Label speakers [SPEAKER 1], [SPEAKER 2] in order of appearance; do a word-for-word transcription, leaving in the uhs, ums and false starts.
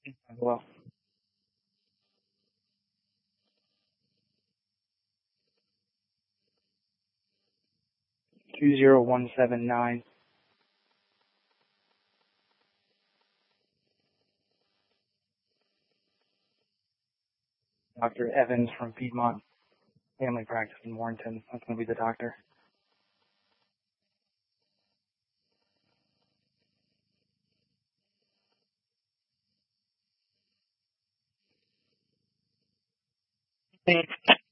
[SPEAKER 1] Well, two zero one seven nine. Doctor Evans from Piedmont Family Practice in Warrenton. That's going to be the doctor. Thanks.